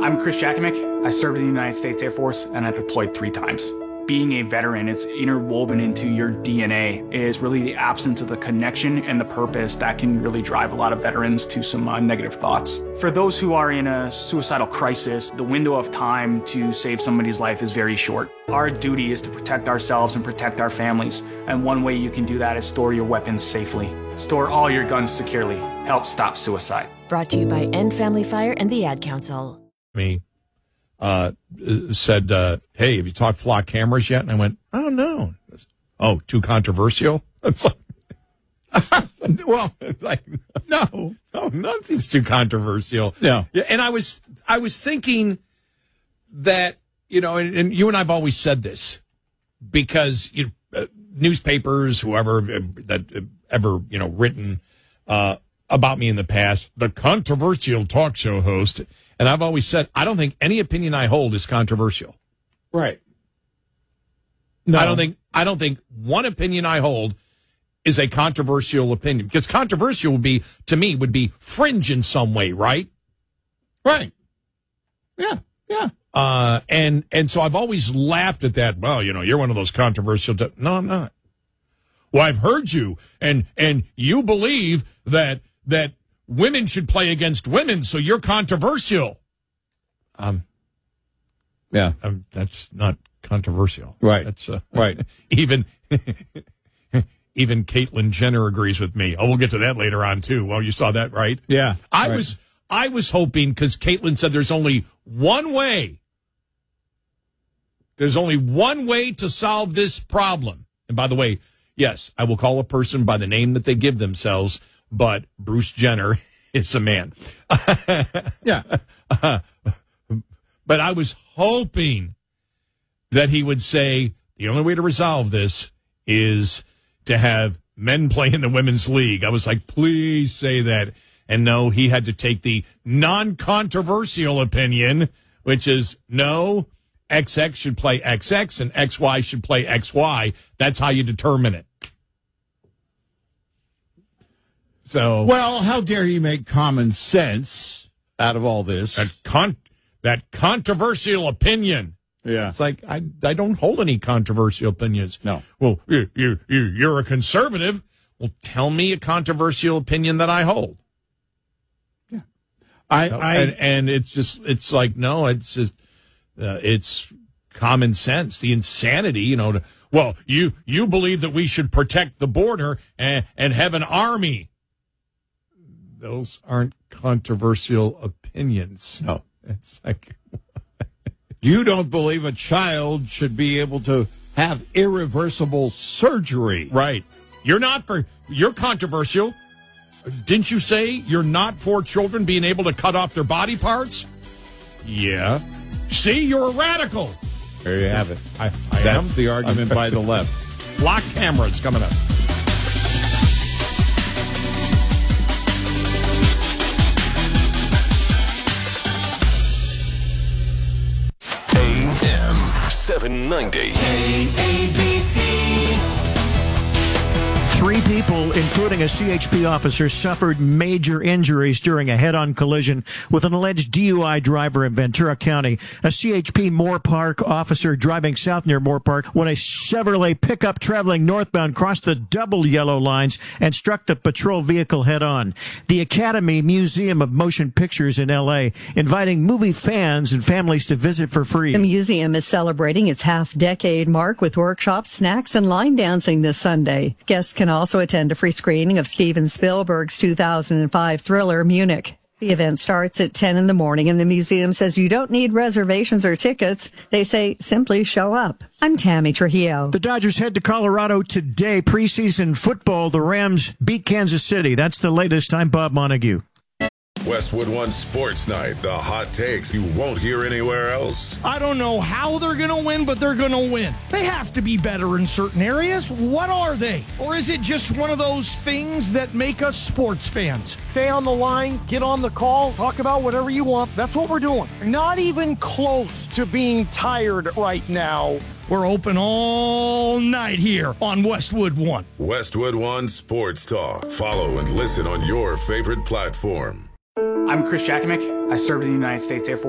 I'm Chris Jakimick. I served in the United States Air Force, and I deployed 3 times. Being a veteran, it's interwoven into your DNA, is really the absence of the connection and the purpose that can really drive a lot of veterans to some negative thoughts. For those who are in a suicidal crisis, the window of time to save somebody's life is very short. Our duty is to protect ourselves and protect our families, and one way you can do that is store your weapons safely. Store all your guns securely. Help stop suicide. Brought to you by End Family Fire and the Ad Council. Me said, hey, have you talked flock cameras yet? And I went, oh, no. Oh, too controversial? It's like, well, like, no, nothing's too controversial. No. Yeah, and I was thinking that, and you and I've always said this, because newspapers, whoever that ever, written about me in the past, the controversial talk show host. And I've always said, I don't think any opinion I hold is controversial. Right. No. I don't think one opinion I hold is a controversial opinion, because controversial would be fringe in some way, right? Right. Yeah. Yeah. And so I've always laughed at that. Well, you're one of those controversial. No, I'm not. Well, I've heard you, and you believe that women should play against women, so you're controversial. Yeah. That's not controversial. Right. That's right. Even Caitlyn Jenner agrees with me. Oh, we'll get to that later on too. Well, you saw that, right? Yeah. I was hoping, because Caitlyn said there's only one way. There's only one way to solve this problem. And by the way, yes, I will call a person by the name that they give themselves, but Bruce Jenner is a man. Yeah. But I was hoping that he would say the only way to resolve this is to have men play in the women's league. I was like, please say that. And no, he had to take the non-controversial opinion, which is no, XX should play XX and XY should play XY. That's how you determine it. So, well, how dare you make common sense out of all this? That controversial opinion. Yeah. It's like, I don't hold any controversial opinions. No. Well, you're a conservative. Well, tell me a controversial opinion that I hold. Yeah. And it's like, no, it's just, it's common sense. The insanity, well, you believe that we should protect the border and have an army. Those aren't controversial opinions. No. It's like, you don't believe a child should be able to have irreversible surgery. Right. You're controversial. Didn't you say you're not for children being able to cut off their body parts? Yeah. See, you're a radical. There you have it. That's the argument by the left. Flock cameras coming up. AM 790. ABC. 3 people, including a CHP officer, suffered major injuries during a head-on collision with an alleged DUI driver in Ventura County. A CHP Moore Park officer driving south near Moore Park when a Chevrolet pickup traveling northbound crossed the double yellow lines and struck the patrol vehicle head-on. The Academy Museum of Motion Pictures in L.A. inviting movie fans and families to visit for free. The museum is celebrating its half-decade mark with workshops, snacks, and line dancing this Sunday. Guests can also attend a free screening of Steven Spielberg's 2005 thriller, Munich. The event starts at 10 in the morning, and the museum says you don't need reservations or tickets. They say simply show up. I'm Tammy Trujillo. The Dodgers head to Colorado today. Preseason football, the Rams beat Kansas City. That's the latest. I'm Bob Montague. Westwood One Sports Night, the hot takes you won't hear anywhere else. I don't know how they're going to win, but they're going to win. They have to be better in certain areas. What are they? Or is it just one of those things that make us sports fans? Stay on the line, get on the call, talk about whatever you want. That's what we're doing. Not even close to being tired right now. We're open all night here on Westwood One. Westwood One Sports Talk. Follow and listen on your favorite platform. I'm Chris Jakimick. I served in the United States Air Force.